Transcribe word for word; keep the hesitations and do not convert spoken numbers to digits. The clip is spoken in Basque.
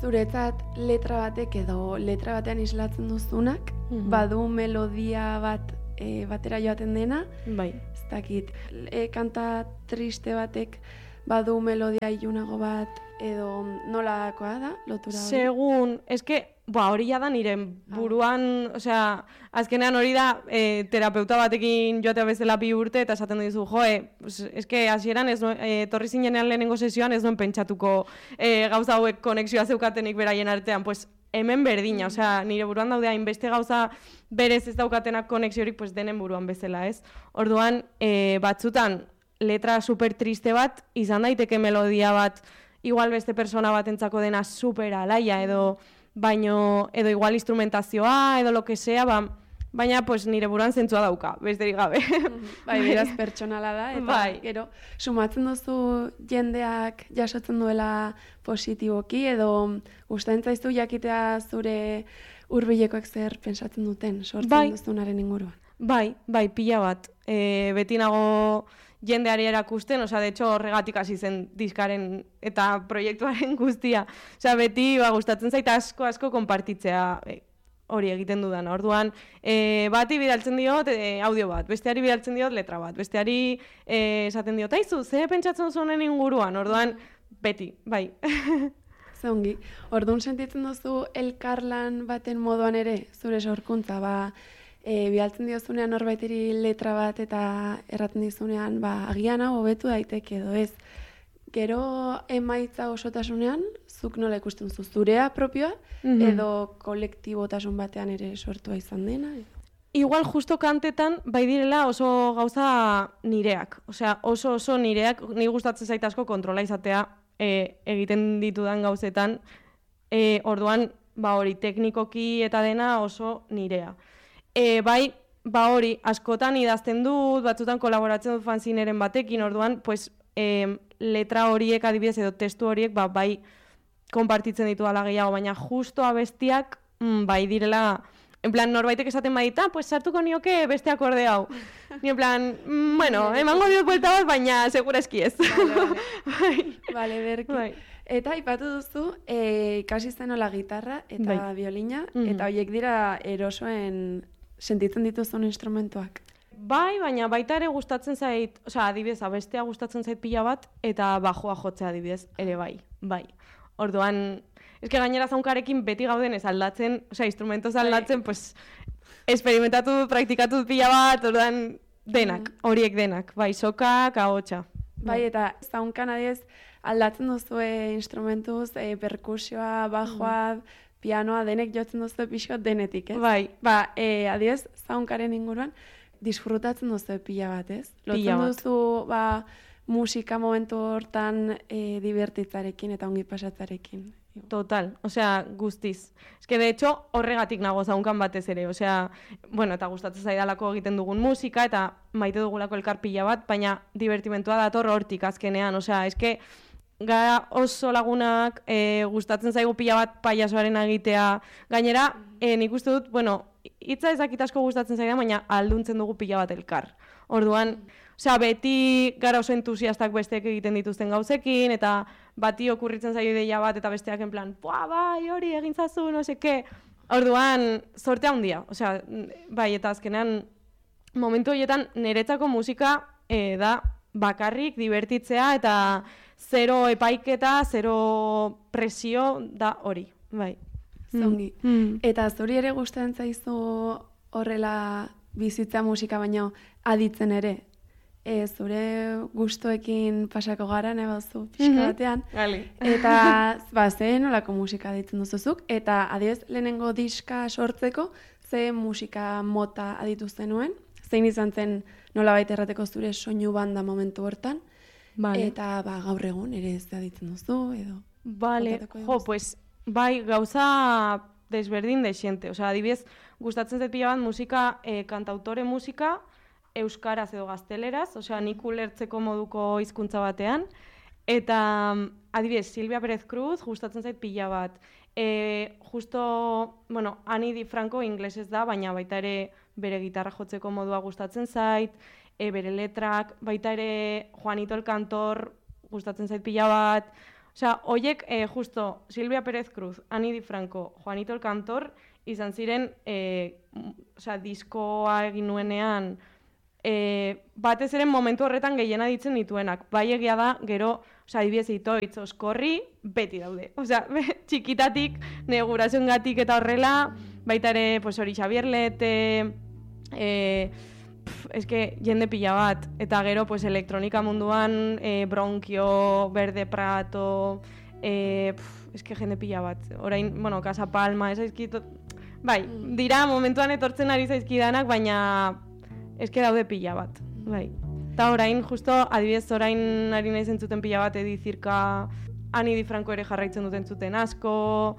zuretzat letra batek edo letra batean islatzen duzunak, mm-hmm. badu melodia bat e, batera joaten dena, bai. Ez dakit, e, kanta triste batek badu melodia ilunago bat, edo nolakoa da, lotura hori? Segun, eske, ba, hori da nire buruan, ah. osea, azkenean hori da e, terapeuta batekin joatea bezala bi urte, eta esaten dizu, jo, e, eske, hasieran ez no, e, torri zinenean lehenengo sesioan ez nuen pentsatuko e, gauza hauek konexioa zeukatenik beraien artean, pues, hemen berdina, mm. osea, nire buruan daude hainbeste gauza berez ez daukatenak konexiorik, pues, denen buruan bezala, ez? Orduan, e, batzutan, letra super triste bat, izan daiteke melodia bat, igual beste persona batentzako dena super alaia, edo, baino, edo igual instrumentazioa, edo lo que sea, ba, baina pues, nire buruan zentzua dauka, besterik gabe. Bai, beraz pertsonala da, eta bai. Gero, sumatzen duzu jendeak jasotzen duela positiboki, edo gustatzen zaizu jakitea zure hurbilekoek zer pentsatzen duten, sortzen bai. Duzunaren inguruan. Bai, bai, pila bat. E, beti nago jendeari erakusten, osea, de hecho, horregatik hasi zen diskaren eta proiektuaren guztia. Osea, beti ba, gustatzen zaita asko asko konpartitzea e, hori egiten dudan. Orduan, e, bati bidaltzen diot e, audio bat, besteari bidaltzen diot letra bat, besteari e, esaten diot, aizu, ze pentsatzen duzu honen inguruan? Orduan, beti, bai. Zongi, orduan sentitzen duzu elkarlan baten moduan ere, zure sorkuntza, ba, E, bialtzen diozunean norbaiteri letra bat eta erraten dizunean ba, agian hau hobetu daiteke edo ez. Gero emaitza osotasunean, zuk nola ikusten duzu zurea propioa, mm-hmm. edo kolektibotasun batean ere sortua izan dena? Igual justo kantetan bai direla oso gauza nireak. Osea, oso oso nireak, ni gustatzen zait asko kontrola izatea e, egiten ditudan gauzetan. E, orduan, ba hori teknikoki eta dena oso nirea. E, bai, ba hori, askotan idazten dut, batzutan kolaboratzen dut fanzineren batekin, orduan, pues, e, letra horiek adibidez edo testu horiek, ba, bai, konpartitzen ditu ala gehiago, baina justo abestiak, mm, bai direla, en plan, norbaitek esaten badita, pues, sartuko nioke beste akorde hau. Ni en plan, mm, bueno, emango diot buelta bat, baina segura eski ez. Vale, vale. Vale, berki. Bai. Eta ipatu duzu, e, ikasi zenola gitarra eta bai. Biolina, mm-hmm. eta horiek dira erosoen sentitzen dituzun instrumentuak. Bai, baina baita ere gustatzen zait, osea, adibidez, abestea gustatzen zait pila bat, eta bajoa jotzea adibidez, ere bai, bai. Orduan, eske gainera zaunkarekin beti gauden ez aldatzen, osea, instrumentoz aldatzen, bai. Pues, experimentatu, praktikatu pila bat, orduan, denak, horiek denak, bai, sokak, ahotsa. Bai, eta zaunkan adibidez, aldatzen duzue instrumentuz, e, perkusioa, bajoa, mm. pianoa, denek jotzen duzu pixot denetik, ez? Bai. Ba, e, adiez, zaunkaren inguruan, disfrutatzen duzu pila bat, ez? Pila bat. Lotzen duzu, ba, musika momentu hortan e, divertitzarekin eta ongi pasatzarekin. Total, osea, guztiz. Eske, de hecho, horregatik nago zaunkan batez ere, osea, bueno, eta gustatzen zaidalako egiten dugun musika, eta maite dugulako elkar pila bat, baina divertimentua dator hortik azkenean, osea, eske, gara oso lagunak, e, gustatzen zaigu pila bat paiasoaren egitea. Gainera, e, nik uste dut, bueno, hitza ezakit asko gustatzen zaida, baina alduntzen dugu pila bat elkar. Orduan, osea, beti gara oso entusiastak besteek egiten dituzten gauzekin, eta bati okurritzen zaio ideia bat, eta besteak en plan, buah, bai, hori, egin zazu, no seke. Orduan, sorte handia, osea, bai, eta azkenean, momentu horietan, niretzako musika e, da bakarrik, divertitzea, eta zero epaiketa, zero presio da hori, bai. Zongi. Mm. Eta zuri ere gustatzen zaizu horrela bizitza musika baino aditzen ere? E, zure gustoekin pasako gara, nahi baduzu, pixka batean. Mm-hmm. Eta, ba, ze nolako musika aditzen duzuzuk, eta adiez, lehenengo diska sortzeko, ze musika mota aditu zenuen, zein izan zen nolabait errateko zure soinu banda momentu hortan, vale. Eta ba, gaur egun ere ez aditzen duzu, edo... Vale, jo, pues, bai, gauza desberdin desiente. Osea, adibidez, gustatzen zait pila bat musika, eh, kantautore musika, euskaraz edo gazteleraz, osea, nik ulertzeko moduko hizkuntza batean, eta adibidez, Silvia Pérez Cruz gustatzen zait pila bat. E, justo, bueno, Ani Di Franco inglesez da, baina baita ere bere gitarra jotzeko modua gustatzen zait, e, bere letrak, baita ere Juanito el Cantor gustatzen zait pila bat, Osea, hoiek, eh, justo, Silvia Pérez Cruz, Ani Di Franco, Juanito el Cantor, izan ziren, eh, osea, diskoa egin nuenean, eh, batez ere momentu horretan gehiena ditzen dituenak. Bai egia da, gero, osea, adibidez Itoitz, Oskorri, beti daude. Osea, txikitatik, negurazengatik eta horrela, baita ere, pues hori Xabier Lete, eh, eske jende pila bat, eta gero pues elektronika munduan eh, Bronkio, Verde Prato, eh, pf, eske jende pila bat. Orain, bueno, Casa Palma, ez aizkito... Bai, dira momentuan etortzen ari zaizkidanak, baina eske daude pila bat. Bai. Eta orain, justo, adibidez, orain ari nahi zentzuten pila bat Edi Zirka, Ani Di Franco ere jarraitzen duten zuten asko,